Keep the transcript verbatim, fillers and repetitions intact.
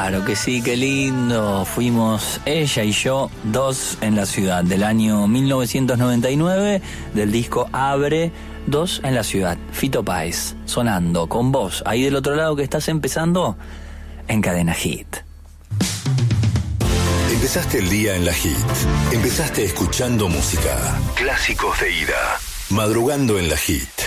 Claro que sí, qué lindo. Fuimos ella y yo, Dos en la Ciudad, del año mil novecientos noventa y nueve, del disco Abre, Dos en la Ciudad. Fito Páez, sonando con vos, ahí del otro lado que estás empezando, en Cadena Hit. Empezaste el día en la Hit. Empezaste escuchando música. Clásicos de ida. Madrugando en la Hit.